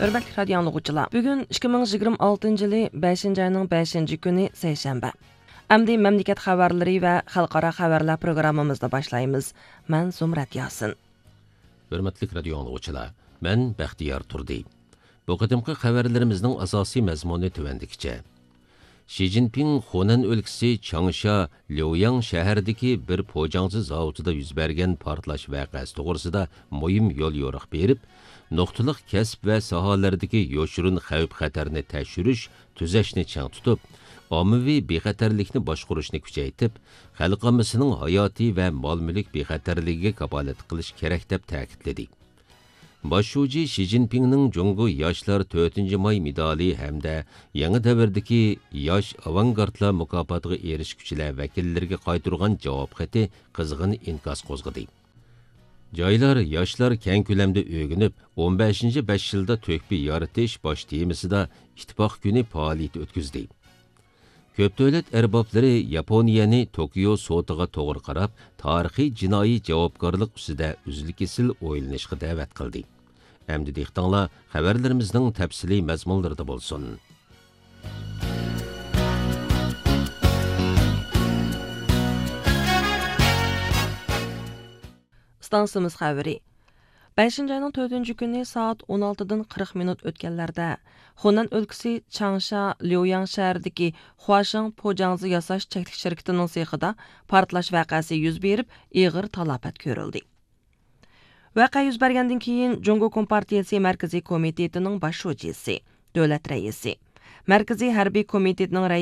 Hörmətli radio dinləyicilər, bugün 2026 yılı 5-ci ayının 5-ci günü seyşənbə. Əmdi məmləkət xəbərləri və xalqara xəbərlər proqramımızda başlayırıq. Mən Zumrat Yasin. Hörmətli radio dinləyicilər, mən Bəxtiyar Turdi. Bu qədimki xəbərlərimizin əsası məzmunu tövəndikcə. Xi Jinping Xunan өлkəsi Changsha, Liuyang şəhərdəki bir poyacaqçı zavodida yüz bergan partlash vaqəsi to'g'risida mühim yo'l yo'riq berib, nuqtaliq kasb va sohalardagi yoshurun xavf-xatarni təşhirish, tuzashni chang tutib, ommaviy bexatarlikni boshqarishni kuchaytib, xalqimizning hayoti va mol-mulk bexatarligiga kafolat qilish kerak deb ta'kidladi. Başşuji Xi Jinpingning Jungo Yoshlar 4-ci may medali hamda yangi davrdagi yosh avangardlar mukofotiga erishguchilar vakillariga qaytirgan javob xati qizg'in inkas qo'zg'adi. Joylar yoshlar keng ko'lamda o'rganib, 15-5 yilda to'kpi yaratish bosh temasida ittifoq kuni faoliyat o'tkazdi. Ko'p davlat arboblari Yaponiyani Tokio sotiga to'g'ri qarab, tarixiy jinoiy javobgarlik ustida uzil-kesil o'ylanishga da'vat qildi. Əmdi dehqonlar xəbərlərimizin təfsili məzmunlarında bolsun. Stansımız xəbəri. 5-ci ayının 4-cü günü saat 16-dan 40 minut ötkənlərdə Xunan өлkəsi Changsha, Liuyang şəhərindəki Huasheng Pojangzi yasaş çəklik şirkətinin sexida partlaş vəqəsi yüz berib, ağır talafat görüldü. Vaqe yüz bergəndən keyin Jungo Kompartiyası Mərkəzi Komitetinin baş şucisi, dövlət rəisi, Mərkəzi Hərbi Komitetinin